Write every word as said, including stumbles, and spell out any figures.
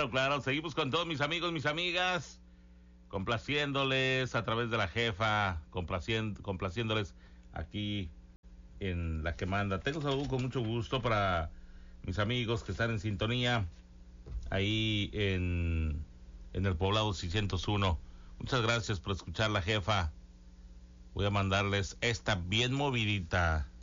Claro, claro. Seguimos con todos mis amigos, mis amigas, complaciéndoles a través de la jefa, complaciendo, complaciéndoles aquí en La que Manda. Tengo saludo con mucho gusto para mis amigos que están en sintonía ahí en, en el poblado seiscientos uno. Muchas gracias por escuchar La Jefa. Voy a mandarles esta bien movidita.